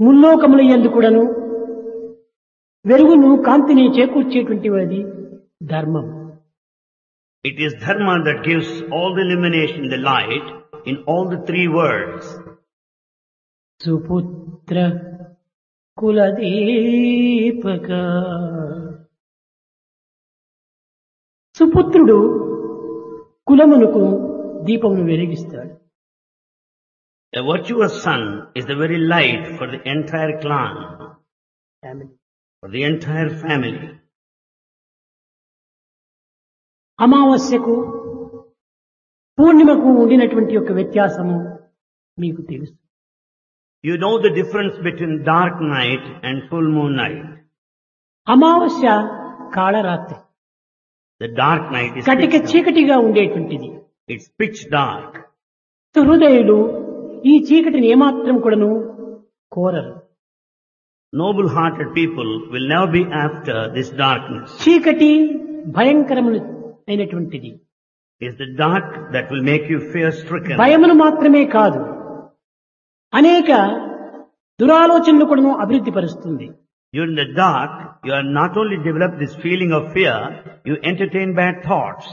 ముల్లోకముల యందు కూడాను వెలుగును కాంతిని చేకూర్చేటువంటిది ధర్మం. It is dharma that gives all the illumination, the light in all the three worlds. సుపుత్ర కులదీపక. సుపుత్రుడు కులమునకు దీపమును వెలిగిస్తాడు. A virtuous son is the very light for the entire clan, for the entire family. అమావాస్యకు పూర్ణిమకు ఉండినటువంటి యొక్క వ్యత్యాసము మీకు తెలుసు. You know the difference between dark night and full moon night. అమావాస్య Kalaratri, The dark night is కటిక pitch dark. చీకటిగా ఉండేటువంటిది. It's pitch dark. హృదయులు ఈ చీకటిని ఏమాత్రం కూడాను కోరరు. Noble-hearted people will never be after this darkness. చీకటి భయంకరమైనటువంటిది. It's the dark that will make you fear-stricken. భయమును మాత్రమే కాదు, అనేక దురాలోచనలు కూడాను అభివృద్ధి పరుస్తుంది. During the dark, you are not only develop this feeling of fear, you entertain bad thoughts.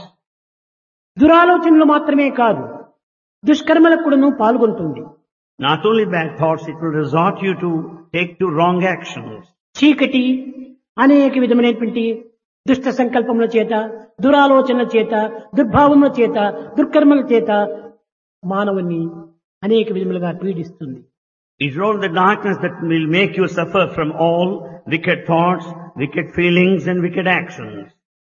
దురాలోచనలు మాత్రమే కాదు, దుష్కర్మలకు కూడాను పాల్గొంటుంది. Not only bad thoughts, it will resort you to take to wrong actions. చీకటి అనేక విధమైనటువంటి దుష్ట సంకల్పముల చేత, దురాలోచనల చేత, దుర్భావముల చేత, దుర్కర్మల చేత మానవుని అనేక విధములుగా పీడిస్తుంది. It's all the darkness that will make you suffer from all wicked thoughts, wicked feelings and wicked actions.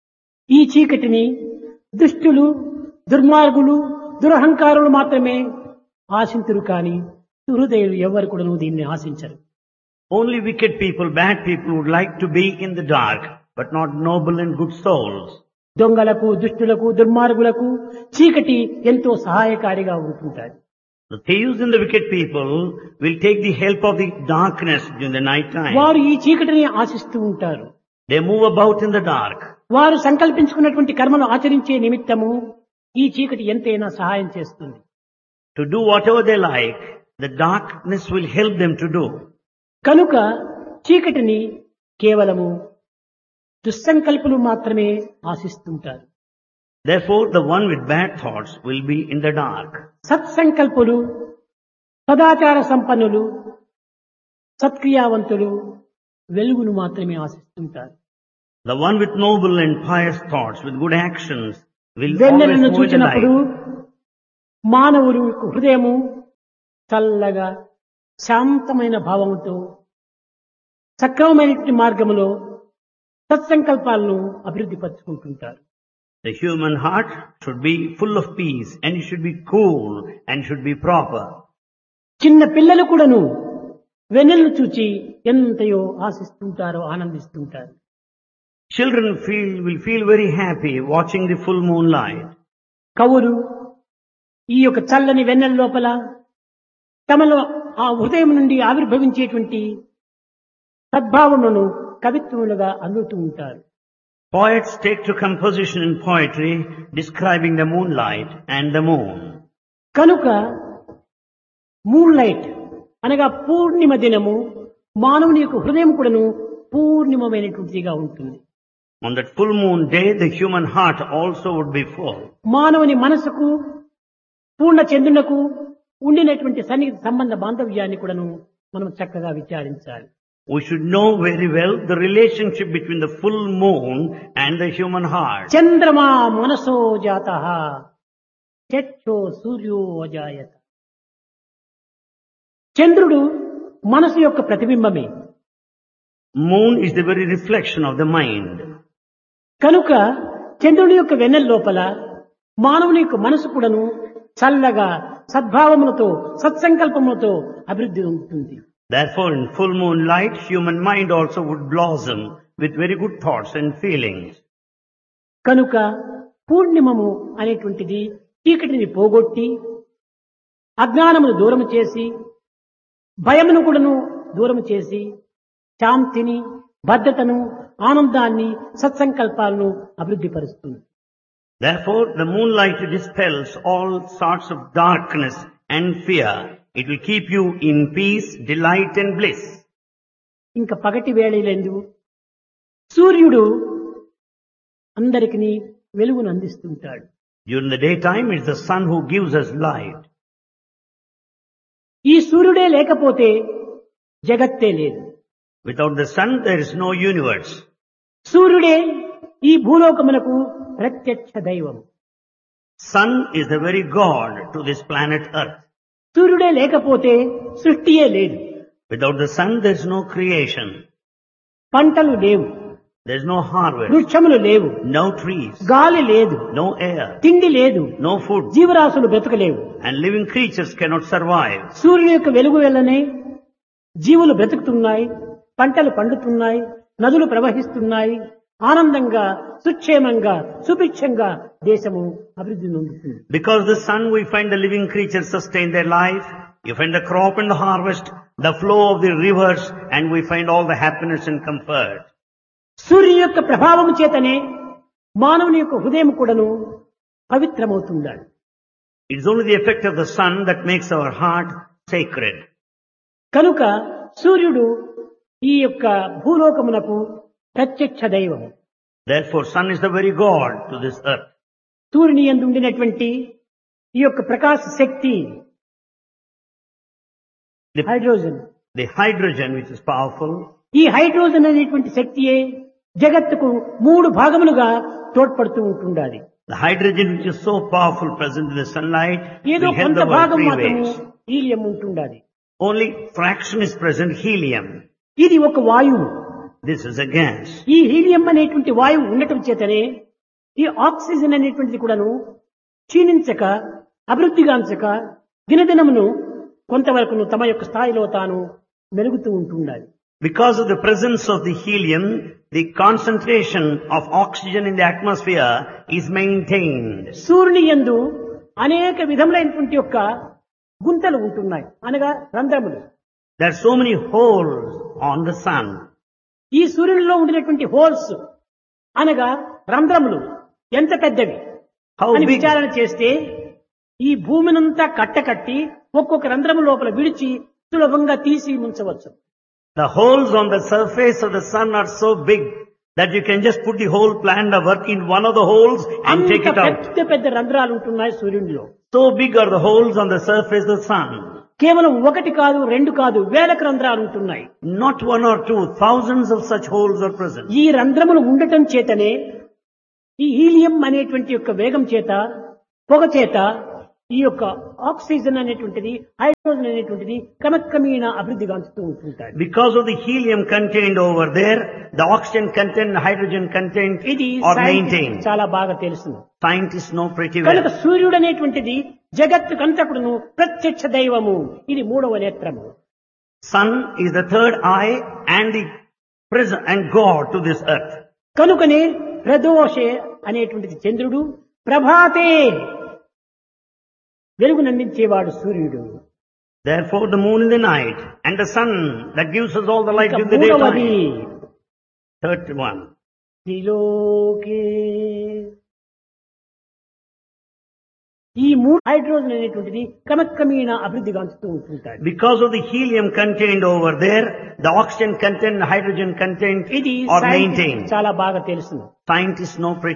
ఈ చీకటిని దుష్టులు, దుర్మార్గులు, దురహంకారులు మాత్రమే ఆశింతురు కానీ హృదయులు ఎవరు కూడా దీన్ని ఆశించరు. Only wicked people, bad people would like to be in the dark, but not noble and good souls. దొంగలకు, దుష్టులకు, దుర్మార్గులకు చీకటి ఎంతో సహాయకారిగా ఉంటుంటారు. The thieves and the wicked people will take the help of the darkness during the night time. వారు ఈ చీకటిని ఆశిస్తూ ఉంటారు. They move about in the dark. వారు సంకల్పించుకున్నటువంటి కర్మను ఆచరించే నిమిత్తము ఈ చీకటి ఎంతైనా సహాయం చేస్తుంది. To do whatever they like, the darkness will help them to do. కనుక చీకటిని కేవలము దుస్సంకల్పులు మాత్రమే ఆశిస్తుంటారు. Therefore, the one with bad thoughts will be in the dark. సత్సంకల్పులు, సదాచార సంపన్నులు, సత్క్రియావంతులు వెలుగును మాత్రమే ఆశిస్తుంటారు. The one with noble and pious thoughts, with good actions, will always వెన్నెలను move in the చూచినప్పుడు light. మానవుడు హృదయము చల్లగా శాంతమైన భావముతో సక్రమమైనటువంటి మార్గములో సత్సంకల్పాలను అభివృద్ధి పరుచుకుంటుంటారు. The human heart should be full of peace and it should be cool and should be proper. చిన్న పిల్లలు కూడాను వెన్నెలను చూచి ఎంతయో ఆశిస్తుంటారో, ఆనందిస్తుంటారు. Children will feel very happy watching the full moonlight. కవులు ఈ యొక్క చల్లని వెన్నెల లోపల తమలో ఆ హృదయం నుండి ఆవిర్భవించేటువంటి సద్భావములను కవిత్వములుగా అందుతూ ఉంటారు. Poets take to composition in poetry describing the moonlight and the moon. కనుక మూన్ లైట్ అనగా పూర్ణిమ దినము మానవుని యొక్క హృదయం కూడాను పూర్ణిమమైనటువంటిదిగా ఉంటుంది. On that full moon day, the human heart also would be full. మానవుని మనసుకు, పూర్ణ చంద్రునకు ఉండినటువంటి సన్నిహిత సంబంధ బాంధవ్యాన్ని కూడాను మనం చక్కగా విచారించాలి. We should know very well the relationship between the full moon and the human heart. చంద్రమా మనసో జాతః చక్షో సూర్యో అజాయత. చంద్రుడు మనసు యొక్క ప్రతిబింబమే. Moon is the very reflection of the mind. కనుక చంద్రుని యొక్క వెన్నెల లోపల మానవుని యొక్క మనసు కూడాను చల్లగా సద్భావములతో, సత్సంకల్పములతో అభివృద్ధి ఉంటుంది. Therefore, in full moonlight, human mind also would blossom with very good thoughts and feelings. కనుక పూర్ణిమము అనేటువంటిది చీకటిని పోగొట్టి అజ్ఞానమును దూరము చేసి, భయమును కూడాను దూరము చేసి, శాంతిని, భద్రతను, ఆనందాన్ని, సత్సంకల్పాలను అభివృద్ధి పరుస్తుంది. Therefore, the moonlight dispels all sorts of darkness and fear It will keep you in peace, delight and bliss. ఇంకా పగటి వేళలందు సూర్యుడు అందరికీ వెలుగును అందిస్తుంటాడు. During the daytime, it's the sun who gives us light. ఈ సూర్యుడే లేకపోతే జగత్తే లేదు. Without the sun, there is no universe. సూర్యుడే ఈ భూలోకమునకు ప్రత్యక్ష దైవం. Sun is the very God to this planet Earth. సూర్యుడే లేకపోతే సృష్టియే లేదు. Without the sun, there is no creation. పంటలు లేవు, There is no harvest, వృక్షములు లేవు, no trees, గాలి లేదు, no air, తిండి లేదు, no food, జీవరాశులు బ్రతకలేవు. and living creatures cannot survive. సూర్యుని యొక్క వెలుగు వల్లనే జీవులు బ్రతుకుతున్నాయి, పంటలు పండుతున్నాయి, నదులు ప్రవహిస్తున్నాయి, ఆనందంగా సుక్షేమంగా సుభిక్షంగా దేశము అభివృద్ధి నొందుతుంది. Because the sun, we find the living creatures sustain their life. You find the crop and the harvest, the flow of the rivers, and we find all the happiness and comfort. సూర్యుని యొక్క ప్రభావం చేతనే మానవుని యొక్క హృదయం కూడాను పవిత్రమవుతుండాలి. It is only the effect of the sun that makes our heart sacred. కనుక సూర్యుడు ఈ యొక్క భూలోకమునకు ప్రత్యక్ష దైవం. Therefore, sun is the very God to this earth. సూర్యుని యందు ఉండినటువంటి ఈ యొక్క ప్రకాశ శక్తి hydrogen. The hydrogen, which is powerful, ఈ హైడ్రోజన్ అనేటువంటి శక్తియే జగత్తుకు 3 భాగములుగా తోడ్పడుతూ ఉంటుండాలి. the hydrogen which is so powerful present in the sunlight, ఏదో we have కొంత the word భాగం 3 మాత్రము ways. హీలియం ఉంటుండాలి. Only fraction is present helium. ఇది ఒక వాయువు. This is a gas. ఈ హీలియం అనేటువంటి వాయువు ఉండటం చేతనే ఈ ఆక్సిజన్ అనేటువంటిది కూడాను క్షీణించక అభివృద్ధిగాంచక దినదినమును కొంతవరకు తమ యొక్క స్థాయిలో తాను మెరుగుతూ ఉంటుండాలి. Because of the presence of the helium, the concentration of oxygen in the atmosphere is maintained. సూర్యుని యందు అనేక విధములైనటువంటి యొక్క గుంతలు ఉంటున్నాయి, అనగా రంధ్రములు. There are so many holes on the sun. ఈ సూర్యునిలో ఉండినటువంటి హోల్స్ అనగా రంధ్రములు ఎంత పెద్దవి How అని big? విచారణ చేస్తే ఈ భూమినంతా కట్టకట్టి ఒక్కొక్క రంధ్రము లోపల విడిచి సులభంగా తీసి ఉంచవచ్చు. The holes on the surface of the sun are so big that you can just put the whole plant of work in one of the holes and అంత take it out. పెద్ద పెద్ద రంధ్రాలు ఉంటున్నాయి సూర్యునిలో. So big are the holes on the surface of the sun. కేవలం 1 కాదు 2 కాదు వేలకు రంధ్రాలు ఉంటున్నాయి. Not 1 or 2, thousands of such holes are present. ఈ రంధ్రములు ఉండటం చేతనే ఈ హీలియం అనేటువంటి యొక్క వేగం చేత పొగ చేత ఈ యొక్క ఆక్సిజన్ అనేటువంటిది హైడ్రోజన్ అనేటువంటిది క్రమక్రమేణా అభివృద్ధి గాంచుతూ ఉంటుంటాయి. Because of the helium contained over there, the oxygen content, the hydrogen content ఇది are scientists maintained. చాలా బాగా తెలుసు. Scientists know pretty కనుక well. సూర్యుడు అనేటువంటిది జగత్తుకంతకుడును ప్రత్యక్ష దైవము. ఇది 3వ నేత్రము. Sun is the third eye and the present and God to this earth. కనుకనే ప్రదోషే అనేటువంటిది చంద్రుడు, ప్రభాతే వెలుగునందించేవాడు సూర్యుడు. Therefore the moon in the night and the sun that gives us all the light ఇక in the మూడవది daytime. Third one. త్రిలోకే. ఈ 3 hydrogen అనేటువంటిది క్రమక్రమేణా అభివృద్ధి గాంచుతూ ఉంటుంటాయి. Because of the helium contained over there, the oxygen content, the hydrogen content ఇది are scientists maintained. చాలా బాగా తెలుసు. Scientists know pretty